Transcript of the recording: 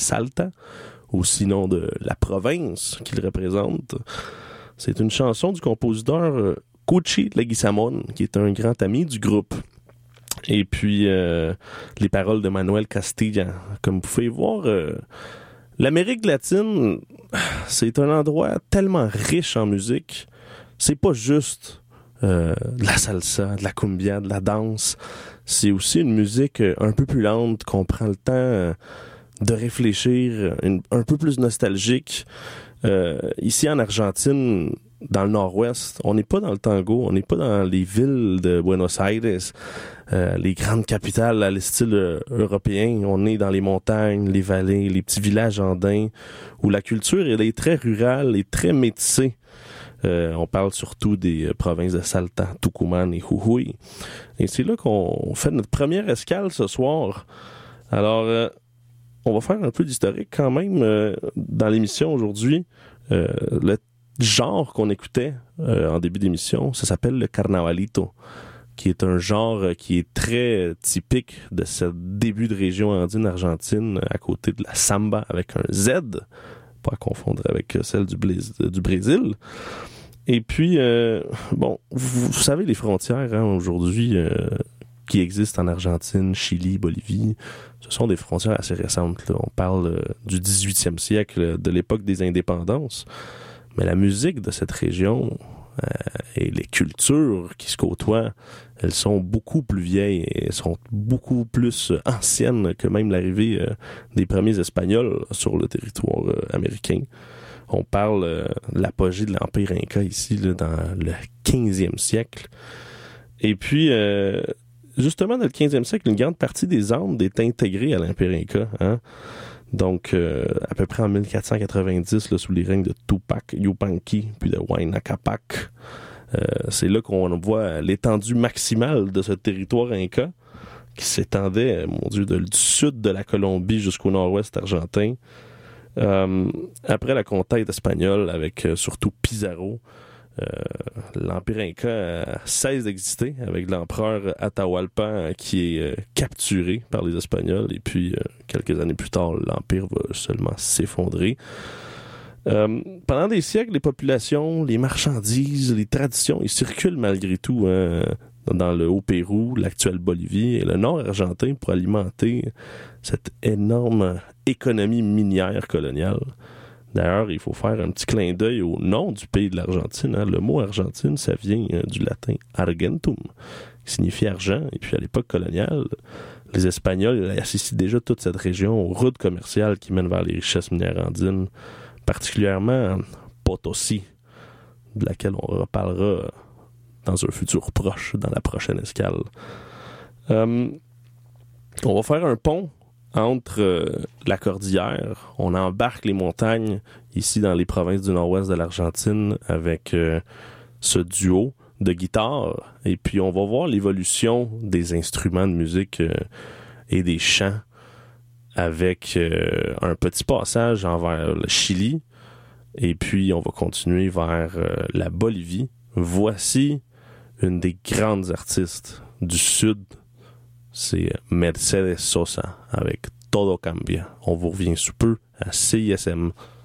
Salta, ou sinon de la province qu'il représente. C'est une chanson du compositeur Cuchi Leguizamón, qui est un grand ami du groupe. Et puis, les paroles de Manuel Castilla. Comme vous pouvez voir, l'Amérique latine, c'est un endroit tellement riche en musique. C'est pas juste de la salsa, de la cumbia, de la danse. C'est aussi une musique un peu plus lente, qu'on prend le temps de réfléchir, un peu plus nostalgique. Ici en Argentine, dans le nord-ouest, on n'est pas dans le tango, on n'est pas dans les villes de Buenos Aires, les grandes capitales à l'style européen. On est dans les montagnes, les vallées, les petits villages andins, où la culture elle est très rurale et très métissée. On parle surtout des provinces de Salta, Tucumán et Jujuy. Et c'est là qu'on fait notre première escale ce soir. Alors, on va faire un peu d'historique quand même dans l'émission aujourd'hui. Le genre qu'on écoutait en début d'émission, ça s'appelle le carnavalito, qui est un genre qui est très typique de ce début de région andine argentine, à côté de la samba avec un Z, pas à confondre avec celle du Brésil. Et puis, vous savez les frontières aujourd'hui qui existent en Argentine, Chili, Bolivie, ce sont des frontières assez récentes, là. On parle du 18e siècle, de l'époque des indépendances. Mais la musique de cette région et les cultures qui se côtoient, elles sont beaucoup plus vieilles et sont beaucoup plus anciennes que même l'arrivée des premiers Espagnols sur le territoire américain. On parle de l'apogée de l'Empire Inca ici, là, dans le 15e siècle. Et puis, justement, dans le 15e siècle, une grande partie des Andes est intégrée à l'Empire Inca, hein. Donc, à peu près en 1490, là, sous les règnes de Tupac Yupanqui, puis de Huayna Capac, c'est là qu'on voit l'étendue maximale de ce territoire inca, qui s'étendait, du sud de la Colombie jusqu'au nord-ouest argentin. Après la conquête espagnole, avec surtout Pizarro, l'Empire Inca cesse d'exister avec l'empereur Atahualpa qui est capturé par les Espagnols, et puis quelques années plus tard, l'Empire va seulement s'effondrer. Pendant des siècles, les populations, les marchandises, les traditions, ils circulent malgré tout dans le Haut-Pérou, l'actuelle Bolivie et le nord argentin pour alimenter cette énorme économie minière coloniale. D'ailleurs, il faut faire un petit clin d'œil au nom du pays de l'Argentine. Hein. Le mot Argentine, ça vient du latin argentum, qui signifie argent. Et puis, à l'époque coloniale, les Espagnols associent déjà toute cette région aux routes commerciales qui mènent vers les richesses minières andines, particulièrement Potosí, de laquelle on reparlera dans un futur proche, dans la prochaine escale. On va faire un pont entre la cordillère, on embarque les montagnes ici dans les provinces du nord-ouest de l'Argentine avec ce duo de guitare, et puis on va voir l'évolution des instruments de musique et des chants avec un petit passage envers le Chili, et puis on va continuer vers la Bolivie. Voici une des grandes artistes du sud, c'est Mercedes Sosa avec Todo Cambia. On vous revient sous peu à CISM.